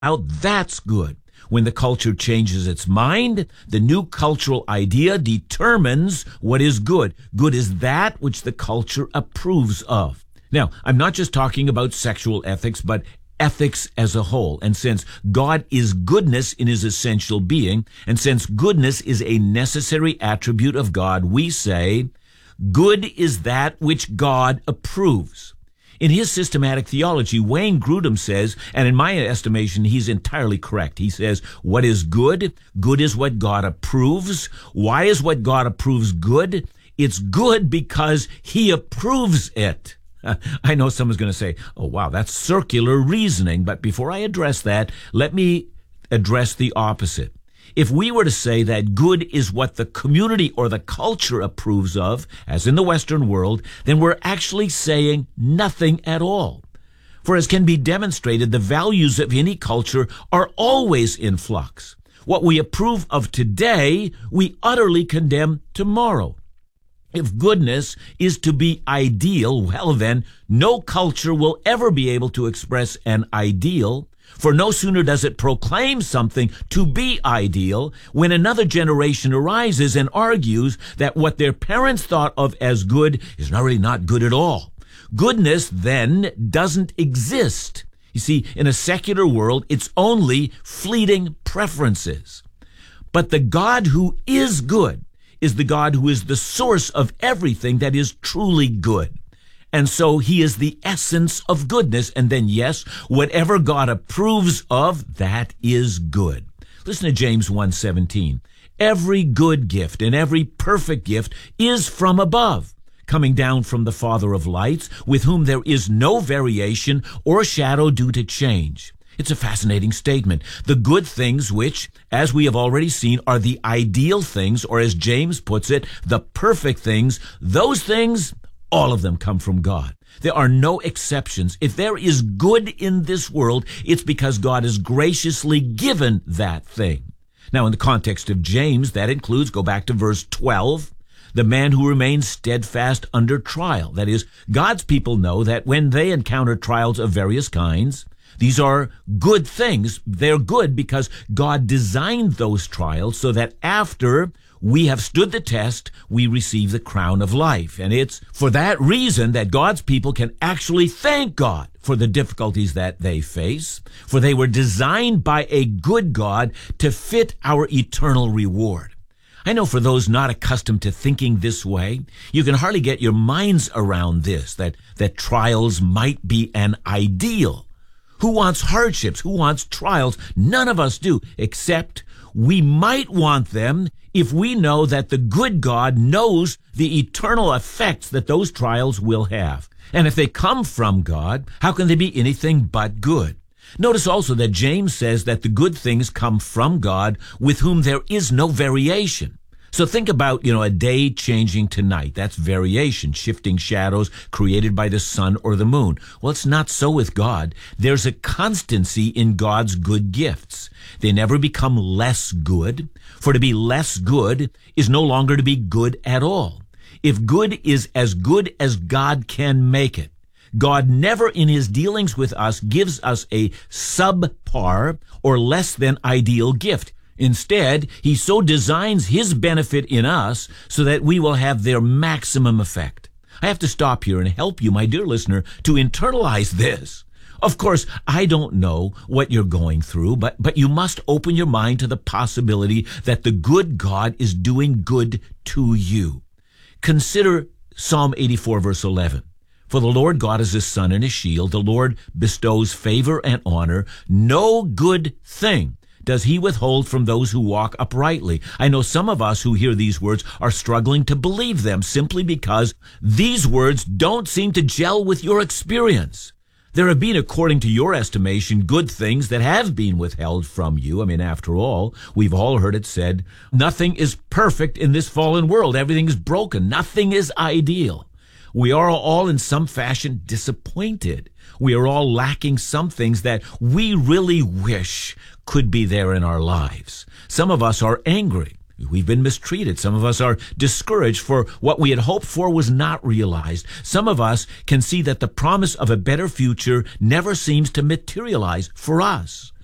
Now that's good. When the culture changes its mind, the new cultural idea determines what is good. Good is that which the culture approves of. Now, I'm not just talking about sexual ethics, but ethics as a whole. And since God is goodness in his essential being, and since goodness is a necessary attribute of God, we say, good is that which God approves. In his systematic theology, Wayne Grudem says, and in my estimation, he's entirely correct. He says, what is good? Good is what God approves. Why is what God approves good? It's good because he approves it. I know someone's going to say, oh, wow, that's circular reasoning. But before I address that, let me address the opposite. If we were to say that good is what the community or the culture approves of, as in the Western world, then we're actually saying nothing at all. For as can be demonstrated, the values of any culture are always in flux. What we approve of today, we utterly condemn tomorrow. If goodness is to be ideal, well then, no culture will ever be able to express an ideal. For no sooner does it proclaim something to be ideal when another generation arises and argues that what their parents thought of as good is really not good at all. Goodness then doesn't exist. You see, in a secular world, it's only fleeting preferences. But the God who is good is the God who is the source of everything that is truly good. And so he is the essence of goodness. And then, yes, whatever God approves of, that is good. Listen to James 1:17. Every good gift and every perfect gift is from above, coming down from the Father of lights, with whom there is no variation or shadow due to change. It's a fascinating statement. The good things which, as we have already seen, are the ideal things, or as James puts it, the perfect things, those things, all of them come from God. There are no exceptions. If there is good in this world, it's because God has graciously given that thing. Now, in the context of James, that includes, go back to verse 12, the man who remains steadfast under trial. That is, God's people know that when they encounter trials of various kinds, these are good things. They're good because God designed those trials so that after we have stood the test, we receive the crown of life. And it's for that reason that God's people can actually thank God for the difficulties that they face, for they were designed by a good God to fit our eternal reward. I know for those not accustomed to thinking this way, you can hardly get your minds around this, that trials might be an ideal. Who wants hardships? Who wants trials? None of us do, except we might want them if we know that the good God knows the eternal effects that those trials will have. And if they come from God, how can they be anything but good? Notice also that James says that the good things come from God, with whom there is no variation. So think about, a day changing to night. That's variation, shifting shadows created by the sun or the moon. Well, it's not so with God. There's a constancy in God's good gifts. They never become less good. For to be less good is no longer to be good at all. If good is as good as God can make it, God never in his dealings with us gives us a subpar or less than ideal gift. Instead, he so designs his benefit in us so that we will have their maximum effect. I have to stop here and help you, my dear listener, to internalize this. Of course, I don't know what you're going through, but you must open your mind to the possibility that the good God is doing good to you. Consider Psalm 84, verse 11. For the Lord God is a sun and a shield. The Lord bestows favor and honor. No good thing does he withhold from those who walk uprightly. I know some of us who hear these words are struggling to believe them simply because these words don't seem to gel with your experience. There have been, according to your estimation, good things that have been withheld from you. I mean, after all, we've all heard it said, nothing is perfect in this fallen world. Everything is broken. Nothing is ideal. We are all in some fashion disappointed. We are all lacking some things that we really wish could be there in our lives. Some of us are angry. We've been mistreated. Some of us are discouraged for what we had hoped for was not realized. Some of us can see that the promise of a better future never seems to materialize for us.